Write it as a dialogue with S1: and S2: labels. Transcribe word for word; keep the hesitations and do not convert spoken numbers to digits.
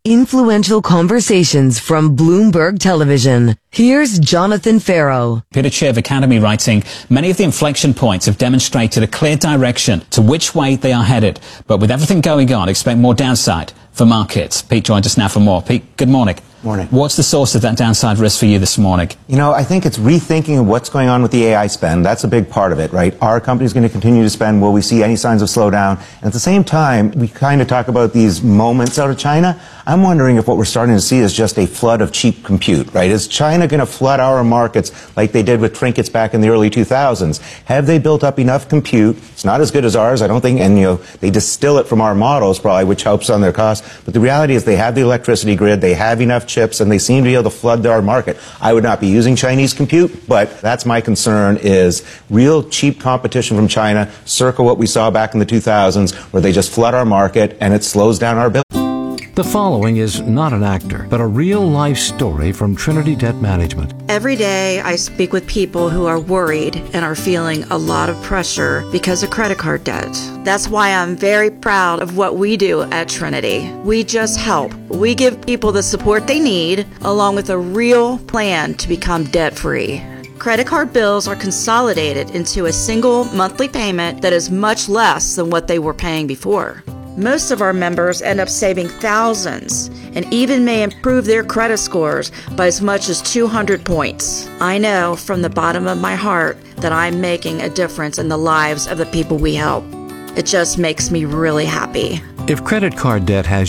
S1: Influential conversations from Bloomberg Television. Here's Jonathan Farrow.
S2: Peter Schiff Academy writing, many of the inflection points have demonstrated a clear direction to which way they are headed. But with everything going on, expect more downside for markets. Pete joins us now for more. Pete, good morning.
S3: Morning.
S2: What's the source of that downside risk for you this morning?
S3: You know, I think it's rethinking of what's going on with the A I spend. That's a big part of it, right? Are companies going to continue to spend? Will we see any signs of slowdown? And at the same time, we kind of talk about these moments out of China. I'm wondering if what we're starting to see is just a flood of cheap compute, right? Is China going to flood our markets like they did with trinkets back in the early two thousands? Have they built up enough compute? It's not as good as ours, I don't think, and, you know, they distill it from our models probably, which helps on their costs. But the reality is they have the electricity grid, they have enough chips, and they seem to be able to flood our market. I would not be using Chinese compute, but that's my concern, is real cheap competition from China, circa what we saw back in the two thousands, where they just flood our market and it slows down our bill.
S4: The following is not an actor, but a real-life story from Trinity Debt Management.
S5: Every day I speak with people who are worried and are feeling a lot of pressure because of credit card debt. That's why I'm very proud of what we do at Trinity. We just help. We give people the support they need, along with a real plan to become debt-free. Credit card bills are consolidated into a single monthly payment that is much less than what they were paying before. Most of our members end up saving thousands and even may improve their credit scores by as much as two hundred points. I know from the bottom of my heart that I'm making a difference in the lives of the people we help. It just makes me really happy.
S4: If credit card debt has